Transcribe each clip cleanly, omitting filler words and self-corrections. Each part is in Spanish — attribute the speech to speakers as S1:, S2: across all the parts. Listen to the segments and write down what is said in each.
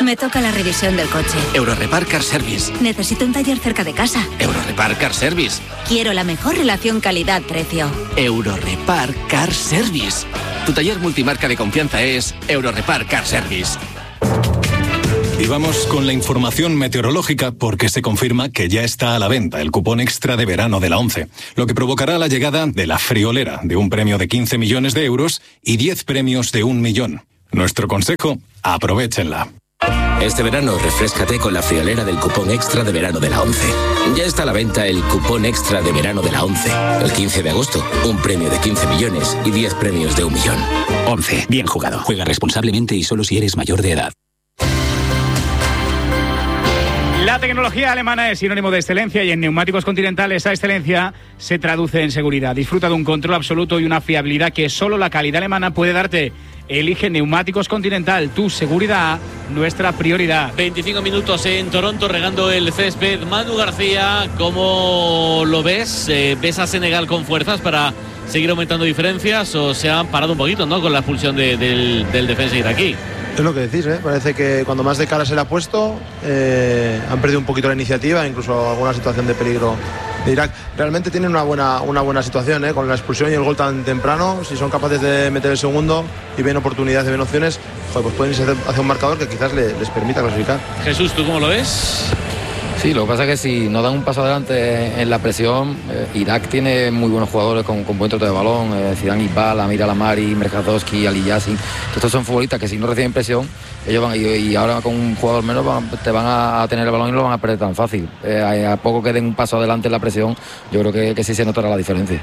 S1: Me toca la revisión del coche.
S2: Eurorepar Car Service.
S1: Necesito un taller cerca de casa.
S2: Eurorepar Car Service.
S1: Quiero la mejor relación calidad-precio.
S2: Eurorepar Car Service. Tu taller multimarca de confianza es Eurorepar Car Service.
S3: Y vamos con la información meteorológica porque se confirma que ya está a la venta el cupón extra de verano de la ONCE, lo que provocará la llegada de la friolera de un premio de 15 millones de euros y 10 premios de 1 millón. Nuestro consejo, aprovéchenla.
S4: Este verano refréscate con la friolera del cupón extra de verano de la ONCE. Ya está a la venta el cupón extra de verano de la ONCE. El 15 de agosto, un premio de 15 millones y 10 premios de 1 millón.
S5: ONCE, bien jugado. Juega responsablemente y solo si eres mayor de edad.
S6: La tecnología alemana es sinónimo de excelencia y en Neumáticos Continental esa excelencia se traduce en seguridad. Disfruta de un control absoluto y una fiabilidad que solo la calidad alemana puede darte. Elige Neumáticos Continental, tu seguridad, nuestra prioridad.
S7: 25 minutos en Toronto regando el césped. Manu García, ¿cómo lo ves? ¿Ves a Senegal con fuerzas para seguir aumentando diferencias o se han parado un poquito, ¿no?, con la expulsión del defensa iraquí?
S8: Es lo que decís, ¿eh? Parece que cuando más de cara se le ha puesto han perdido un poquito la iniciativa, incluso alguna situación de peligro de Irak. Realmente tienen una buena situación, ¿eh? Con la expulsión y el gol tan temprano. Si son capaces de meter el segundo y ven oportunidades, ven opciones, pues pueden irse hacia un marcador que quizás les permita clasificar.
S7: Jesús, ¿tú cómo lo ves?
S9: Sí, lo que pasa es que si no dan un paso adelante en la presión, Irak tiene muy buenos jugadores con buen trato de balón, Zidane Iqbal, Amir Al-Amari, Merkadowski, Ali Yassin. Estos son futbolistas que si no reciben presión, ellos van, y ahora con un jugador menos te van a tener el balón y no lo van a perder tan fácil. A poco que den un paso adelante en la presión, yo creo que sí se notará la diferencia.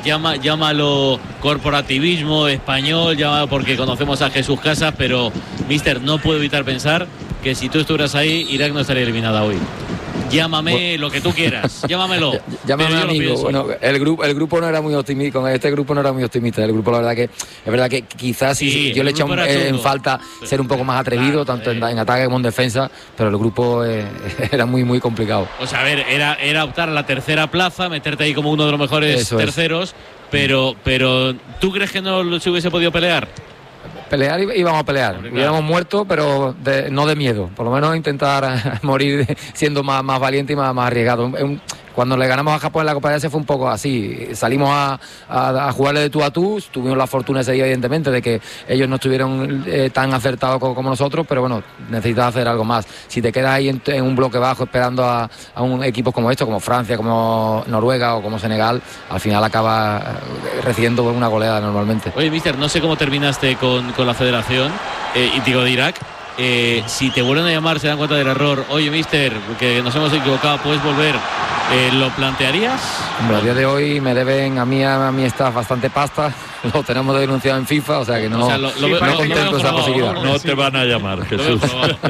S7: Llámalo corporativismo español, porque conocemos a Jesús Casas, pero mister, no puedo evitar pensar que si tú estuvieras ahí, Irak no estaría eliminada hoy. Llámame lo que tú quieras, llámamelo.
S9: Llámame amigo. Bueno, el grupo no era muy optimista, con este grupo no era muy optimista. El grupo, la verdad que es verdad que quizás sí, yo le he echado en falta ser un poco más atrevido, tanto en ataque como en defensa, pero el grupo era muy complicado.
S7: O sea, a ver, era optar a la tercera plaza, meterte ahí como uno de los mejores terceros, pero ¿tú crees que no se hubiese podido pelear?
S9: Pelear íbamos a pelear, hubiéramos muerto, pero no de miedo, por lo menos intentar morir siendo más valiente y más arriesgado. Cuando le ganamos a Japón en la Copa de Asia fue un poco así, salimos a jugarle de tú a tú, tuvimos la fortuna ese día evidentemente de que ellos no estuvieron tan acertados como nosotros, pero bueno, necesitas hacer algo más. Si te quedas ahí en un bloque bajo esperando a un equipo como estos, como Francia, como Noruega o como Senegal, al final acabas recibiendo una goleada normalmente.
S7: Oye, mister, no sé cómo terminaste con la federación, y digo de Irak. Si te vuelven a llamar, se dan cuenta del error. Oye, mister, que nos hemos equivocado, ¿puedes volver? ¿Lo plantearías?
S9: Hombre, a día de hoy me deben a mi staff bastante pasta. Lo tenemos denunciado en FIFA, o sea que no, no contento esa posibilidad.
S10: No te van a llamar, Jesús.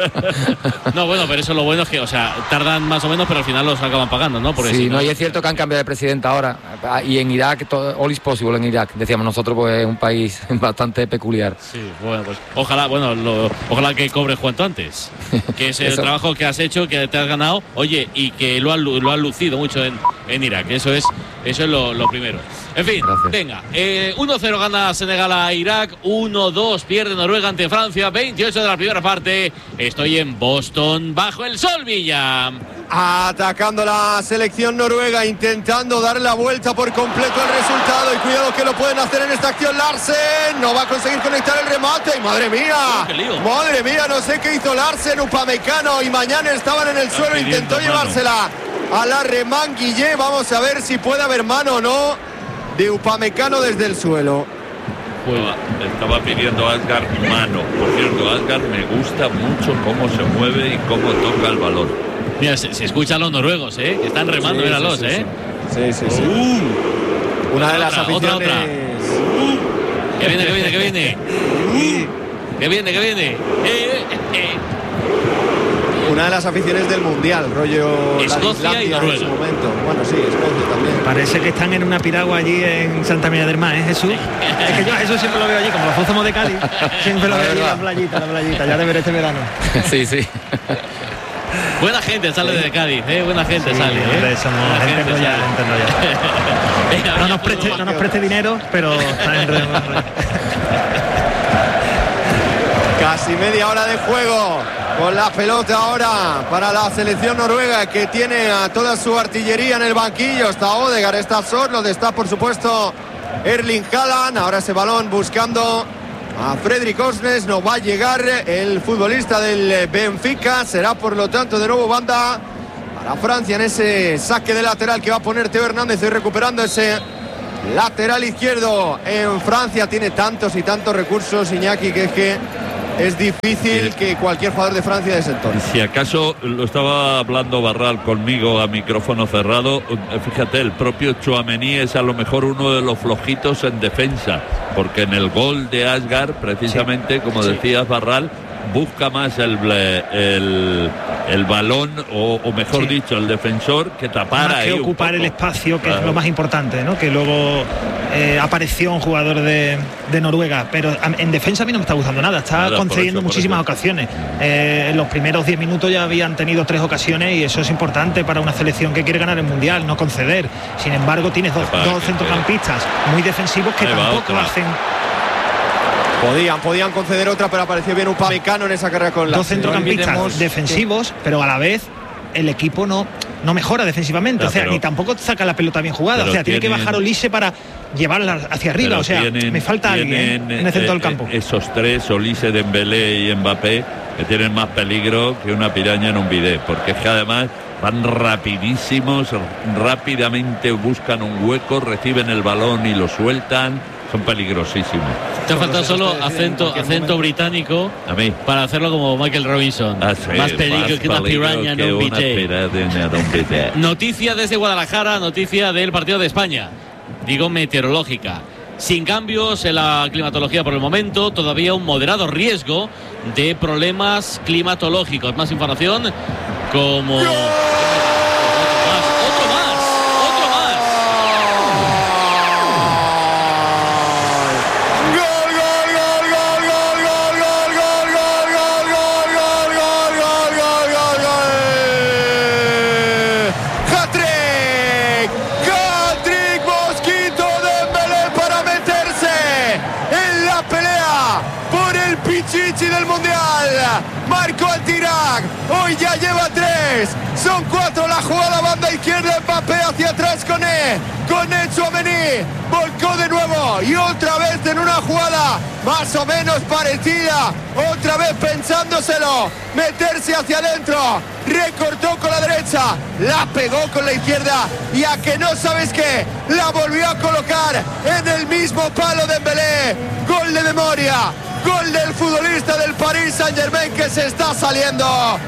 S7: No, bueno, pero eso lo bueno es que, o sea, tardan más o menos, pero al final los acaban pagando, ¿no? Porque
S9: sí, y es cierto que han cambiado de presidente ahora. Y en Irak, all is possible en Irak. Decíamos nosotros, pues es un país bastante peculiar.
S7: Sí, bueno, pues ojalá que cobres cuanto antes. Que es el trabajo que has hecho, que te has ganado, oye, y que lo has lucido mucho en Irak. Eso es lo primero. En fin, gracias. Venga, 1-0 gana Senegal a Irak, 1-2 pierde Noruega ante Francia, 28 de la primera parte. Estoy en Boston, bajo el sol, Villa.
S8: Atacando la selección noruega, intentando dar la vuelta por completo al resultado, y cuidado que lo pueden hacer en esta acción. Larsen no va a conseguir conectar el remate, y madre mía, no sé qué hizo Larsen. Upamecano y Mañana estaban en el suelo, intentó llevársela a la Remanguillé. Vamos a ver si puede haber mano o no de Upamecano desde el suelo.
S10: Estaba pidiendo a Asgar mano. Por cierto, Asgar me gusta mucho cómo se mueve y cómo toca el balón.
S7: Mira, se escuchan los noruegos, que están remando, míralos,
S8: Sí. Una de las aficiones.
S7: Otra. Que viene. Que viene.
S8: Una de las aficiones del Mundial, rollo
S7: Escocia y Noruega.
S8: En su momento. Bueno, sí, Escocia también.
S11: Parece que están en una piragua allí en Santa María del Mar, Jesús. Es que yo a Jesús siempre lo veo allí, como nosotros somos de Cádiz, siempre lo veo allí en la playita, ya de ver este verano.
S9: Sí.
S7: Buena gente sale de Cádiz, buena gente sale.
S11: Somos gente enrollada. No nos preste dinero, pero está en
S8: Casi media hora de juego con la pelota ahora para la selección noruega, que tiene a toda su artillería en el banquillo. Está Odegaard, está Sørloth, está por supuesto Erling Haaland. Ahora ese balón buscando a Fredrik Osnes. No va a llegar el futbolista del Benfica. Será por lo tanto de nuevo banda para Francia en ese saque de lateral que va a poner Teo Hernández, y recuperando ese lateral izquierdo en Francia. Tiene tantos y tantos recursos, Iñaki, que es difícil que cualquier jugador de Francia desentone.
S10: Si acaso lo estaba hablando Barral conmigo a micrófono cerrado, fíjate, el propio Tchouaméni es a lo mejor uno de los flojitos en defensa, porque en el gol de Asgard, precisamente, como decías, Barral, busca más el balón, o mejor dicho, el defensor, que tapar
S11: más
S10: ahí
S11: que ocupar el espacio, que es lo más importante, ¿no? Que luego apareció un jugador de Noruega, pero en defensa a mí no me está gustando nada. Está concediendo muchísimas ocasiones. En los primeros 10 minutos ya habían tenido 3 ocasiones, y eso es importante para una selección que quiere ganar el Mundial, no conceder. Sin embargo, tienes dos centrocampistas muy defensivos que tampoco hacen.
S8: Podían conceder otra, pero apareció bien Upamecano en esa carrera con la.
S11: Dos centrocampistas defensivos, pero a la vez el equipo no mejora defensivamente, o sea, ni tampoco saca la pelota bien jugada, o sea, tiene que bajar Olise para llevarla hacia arriba, o sea, me falta alguien en el centro del campo.
S10: Esos tres, Olise, Dembélé y Mbappé, que tienen más peligro que una piraña en un bidet, porque es que además van rapidísimos, rápidamente buscan un hueco, reciben el balón y lo sueltan. Son peligrosísimos.
S7: Te ha faltado solo acento británico
S10: a mí,
S7: para hacerlo como Michael Robinson. Más peligro que una piraña en un bidet. Noticia desde Guadalajara, noticia del partido de España. Digo meteorológica. Sin cambios en la climatología por el momento, todavía un moderado riesgo de problemas climatológicos. Más información como...
S8: Marcó el Tirac, hoy ya lleva 3, son 4, la jugada banda izquierda, Mbappé hacia atrás con Tchouaméni, volcó de nuevo y otra vez en una jugada más o menos parecida, otra vez pensándoselo, meterse hacia adentro, recortó con la derecha, la pegó con la izquierda, y a que no sabes qué, la volvió a colocar en el mismo palo de Dembélé. Gol de memoria, gol del futbolista del Paris Saint-Germain, que se está saliendo.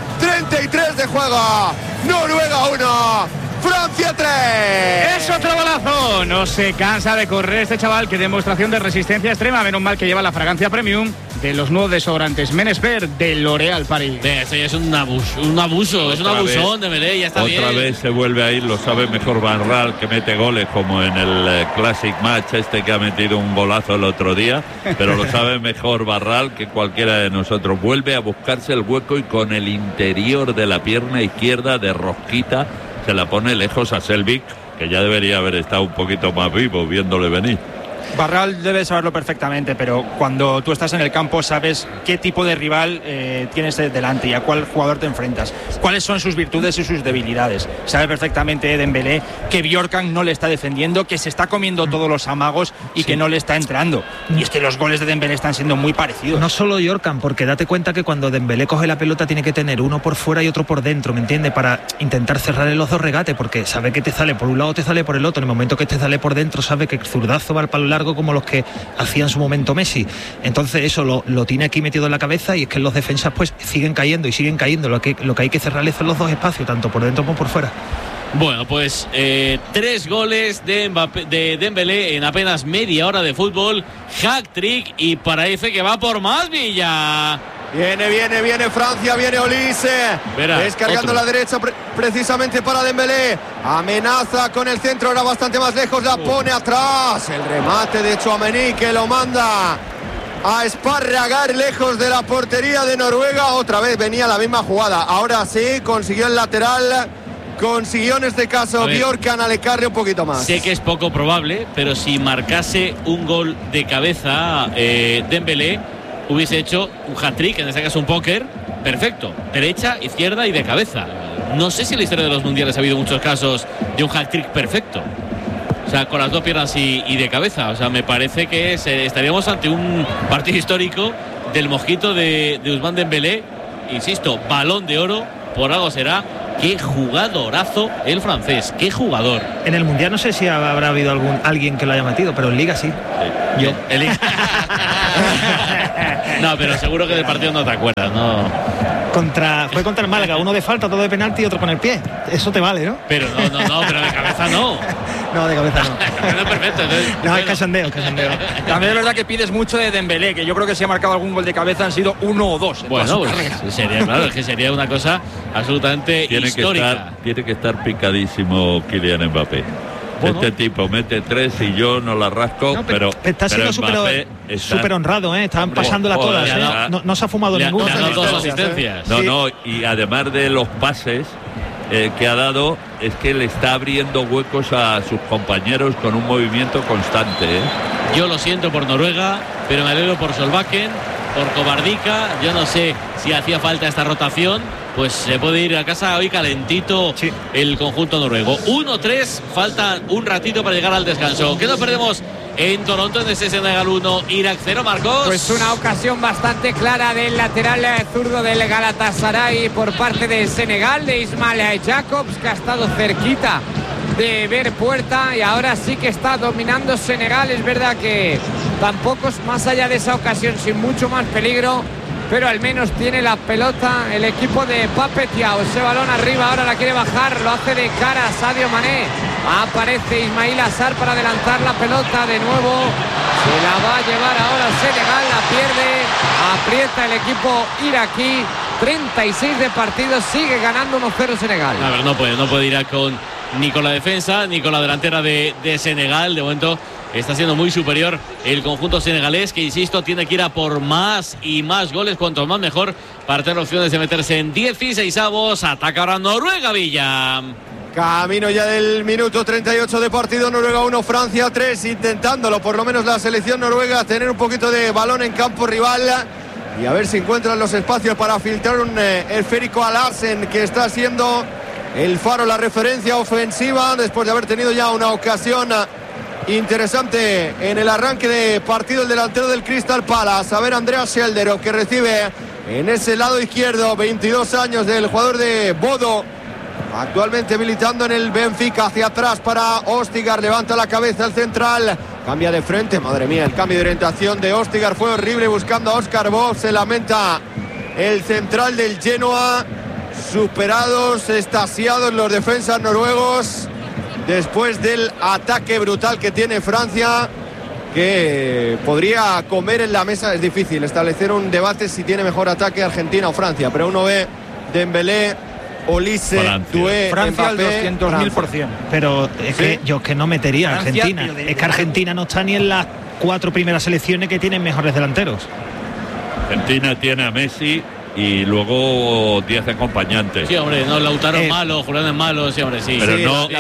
S8: 33 de juego, Noruega 1, Francia 3.
S6: Es otro golazo. No se cansa de correr este chaval. Qué demostración de resistencia extrema. Menos mal que lleva la fragancia premium de los nuevos desodorantes Men-Expert de L'Oréal Paris.
S7: Esto ya es un abuso, es un abusón de Melé, ya está bien.
S10: Otra vez se vuelve a ir, lo sabe mejor Barral, que mete goles como en el Classic Match que ha metido un golazo el otro día, pero lo sabe mejor Barral que cualquiera de nosotros. Vuelve a buscarse el hueco y con el interior de la pierna izquierda de rosquita se la pone lejos a Selbik, que ya debería haber estado un poquito más vivo viéndole venir.
S12: Barral debe saberlo perfectamente, pero cuando tú estás en el campo sabes qué tipo de rival tienes delante y a cuál jugador te enfrentas, cuáles son sus virtudes y sus debilidades. Sabe perfectamente Dembélé que Bjorkan no le está defendiendo, que se está comiendo todos los amagos y que no le está entrando. Y es que los goles de Dembélé están siendo muy parecidos.
S11: No solo Bjorkan, porque date cuenta que cuando Dembélé coge la pelota tiene que tener uno por fuera y otro por dentro, ¿me entiendes? Para intentar cerrarle los dos regates, porque sabe que te sale por un lado, te sale por el otro. En el momento que te sale por dentro, sabe que el zurdazo va al palo largo, como los que hacía en su momento Messi. Entonces eso lo tiene aquí metido en la cabeza, y es que los defensas pues siguen cayendo y siguen cayendo. Lo que hay que cerrarles son los dos espacios, tanto por dentro como por fuera.
S7: Bueno, pues 3 goles de Dembélé en apenas media hora de fútbol, hat-trick, y parece que va por más, Villa.
S8: Viene Francia, viene Olise, descargando la derecha precisamente para Dembélé, amenaza con el centro, ahora bastante más lejos, la pone atrás, el remate de Tchouaméni que lo manda a esparragar lejos de la portería de Noruega. Otra vez venía la misma jugada, ahora sí consiguió el lateral, consiguió en este caso Bjorkan alecarle un poquito más.
S7: Sé que es poco probable, pero si marcase un gol de cabeza Dembélé, hubiese hecho un hat-trick, en este caso un póker, perfecto. Derecha, izquierda y de cabeza. No sé si en la historia de los mundiales ha habido muchos casos de un hat-trick perfecto. O sea, con las dos piernas y de cabeza. O sea, me parece que estaríamos ante un partido histórico del mosquito de Ousmane Dembélé. Insisto, Balón de Oro, por algo será. Qué jugadorazo el francés, qué jugador.
S11: En el Mundial no sé si habrá habido alguien que lo haya metido, pero en Liga sí.
S7: Yo. En Liga. No, pero seguro que del partido no te acuerdas, ¿no?
S11: Fue contra el Málaga, uno de falta, otro de penalti y otro con el pie. Eso te vale, ¿no?
S7: Pero no, pero de cabeza no.
S11: No, de cabeza no.
S7: No, perfecto. Entonces,
S11: no, es cachondeo.
S12: También es verdad que pides mucho de Dembélé, que yo creo que si ha marcado algún gol de cabeza han sido 1 o 2.
S7: Bueno, pues sería, claro, es que sería una cosa absolutamente histórica.
S10: Tiene que estar picadísimo Kylian Mbappé. Bueno, este tipo mete 3 y yo no la rasco, no, pero está siendo
S11: súper honrado, ¿eh? Estaban pasándola todas, ¿eh? No se ha fumado ninguna.
S7: Le ha dado 2 asistencias.
S10: No, y además de los pases que ha dado, es que le está abriendo huecos a sus compañeros con un movimiento constante, ¿eh?
S7: Yo lo siento por Noruega, pero me alegro por Solbakken, por Kovardica. Yo no sé si hacía falta esta rotación. Pues se puede ir a casa hoy calentito el conjunto noruego. 1-3, falta un ratito para llegar al descanso. ¿Qué nos perdemos en Toronto en ese Senegal 1, Irak 0, Marcos?
S13: Pues una ocasión bastante clara del lateral zurdo del Galatasaray por parte del Senegal, de Ismail Jacobs, que ha estado cerquita de ver puerta y ahora sí que está dominando Senegal. Es verdad que tampoco es más allá de esa ocasión sin mucho más peligro, pero al menos tiene la pelota el equipo de Pape Thiaw. Ese balón arriba, ahora la quiere bajar, lo hace de cara a Sadio Mané. Aparece Ismail Assar para adelantar la pelota de nuevo. Se la va a llevar ahora Senegal, la pierde, aprieta el equipo iraquí. 36 de partido, sigue ganando 1-0 Senegal.
S7: A ver, no puede ir ni con la defensa ni con la delantera de Senegal. De momento está siendo muy superior el conjunto senegalés, que insisto, tiene que ir a por más y más goles, cuanto más mejor, para tener opciones de meterse en 16avos. Ataca ahora Noruega, Villa.
S8: Camino ya del minuto 38 de partido. Noruega 1, Francia 3, intentándolo por lo menos la selección noruega, tener un poquito de balón en campo rival y a ver si encuentran los espacios para filtrar un esférico a Larsen, que está siendo el faro, la referencia ofensiva, después de haber tenido ya una ocasión interesante en el arranque de partido, el delantero del Crystal Palace. A ver, Andreas Schjelderup, que recibe en ese lado izquierdo, 22 años, del jugador de Bodo, actualmente militando en el Benfica. Hacia atrás para Ostigar, levanta la cabeza el central, cambia de frente, madre mía, el cambio de orientación de Ostigar fue horrible, buscando a Oscar Bob, se lamenta el central del Genoa. Superados, extasiados los defensas noruegos después del ataque brutal que tiene Francia, que podría comer en la mesa. Es difícil establecer un debate si tiene mejor ataque Argentina o Francia, pero uno ve Dembélé, Olise, Doué,
S11: Francia al 200.000%. Pero es que yo no metería a Argentina. Es que Argentina no está ni en las 4 primeras selecciones que tienen mejores delanteros.
S10: Argentina tiene a Messi y luego 10 acompañantes.
S7: Sí, hombre, no, Lautaro es malo, Julián es malo, sí, hombre, sí.
S10: Pero
S7: sí,
S10: no,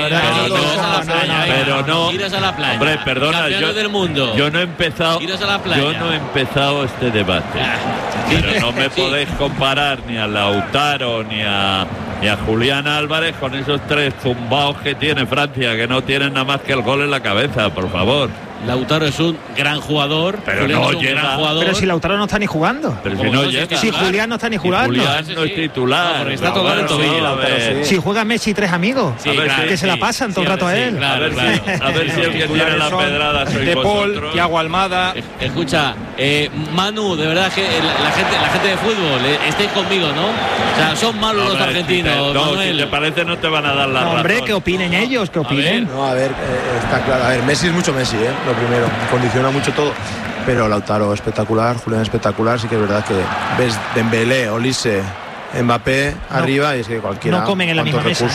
S10: pero no.
S7: Iros a la playa.
S10: Hombre, perdona,
S7: del mundo.
S10: Yo no he empezado.
S7: Iros a la playa.
S10: Yo no he empezado este debate. Pero no me podéis comparar ni a Lautaro ni a Julián Álvarez con esos 3 zumbaos que tiene Francia, que no tienen nada más que el gol en la cabeza, por favor.
S7: Lautaro es un gran jugador,
S10: pero no llega.
S11: Pero si Lautaro no está ni jugando.
S10: Pero si no llega.
S11: Si Julián no está ni jugando.
S10: Julián no es titular.
S7: No, está todo el tobillo.
S11: Si juega Messi y 3 amigos, que se la pasan todo el rato a él.
S10: Claro, a ver si el que tiene la pedrada soy
S12: De Paul,
S10: vosotros.
S12: Thiago Almada.
S7: Escucha, Manu, de verdad que la gente de fútbol, estéis conmigo, ¿no? O sea, son malos los argentinos.
S10: Si te parece no te van a dar la razón.
S11: Hombre, que opinen ellos, que opinen.
S14: No, a ver, está claro. A ver, Messi es mucho Messi, lo primero, condiciona mucho todo, pero Lautaro espectacular, Julián espectacular. Sí que es verdad que ves Dembélé, Olise, Mbappé arriba, y es que cualquiera,
S11: no comen en la misma mesa,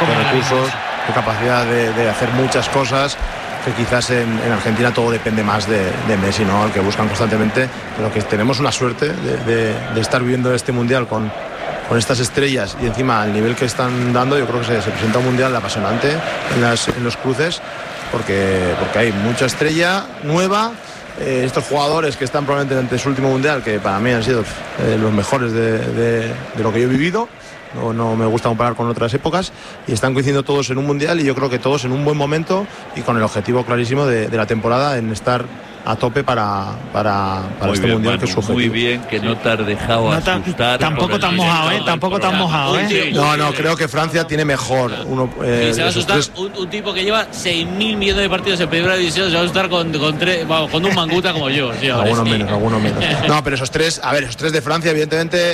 S14: qué capacidad de hacer muchas cosas, que quizás en Argentina todo depende más de Messi, ¿no? El que buscan constantemente, pero que tenemos una suerte de estar viviendo este mundial con estas estrellas, y encima al nivel que están dando. Yo creo que se presenta un mundial apasionante en los cruces, porque hay mucha estrella nueva estos jugadores que están probablemente ante su último mundial, que para mí han sido los mejores de lo que yo he vivido. No me gusta comparar con otras épocas, y están coincidiendo todos en un mundial, y yo creo que todos en un buen momento y con el objetivo clarísimo de la temporada en estar a tope para este
S10: bien,
S14: mundial,
S10: Manu,
S14: que es su objetivo.
S10: muy bien que no te has dejado asustar.
S11: Tampoco tan mojado, tampoco tan mojado,
S14: No, creo que Francia tiene mejor.
S7: Se va a asustar un tipo que lleva 6.000 millones de partidos en primera división, se va a asustar con un manguta como yo. Sí,
S14: algunos menos. No, pero esos tres de Francia, evidentemente.